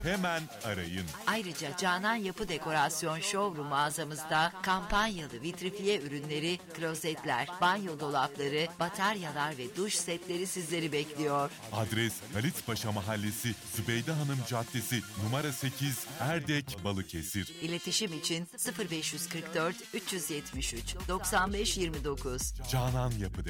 Hemen arayın. Ayrıca Canan Yapı Dekorasyon Showroom mağazamızda kampanyalı vitrifiye ürünleri, klozetler, banyo dolapları, bataryalar ve duş setleri sizleri bekliyor. Adres Halitpaşa Mahallesi, Zübeyde Hanım Caddesi, numara 8, Erdek, Balıkesir. İletişim için 0544 373 95 29. Canan Yapı